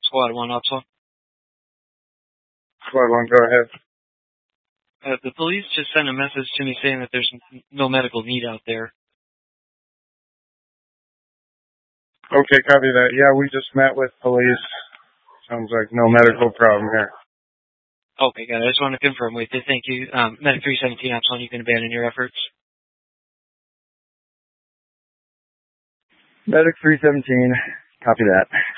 Squad 1, Ops 1. Squad 1, go ahead. The police just sent a message to me saying that there's no medical need out there. Okay, copy that. Yeah, we just met with police. Sounds like no medical problem here. Okay, got it. I just wanted to confirm with you. Thank you. Medic 317, Ops 1, you can abandon your efforts. Medic 317, copy that.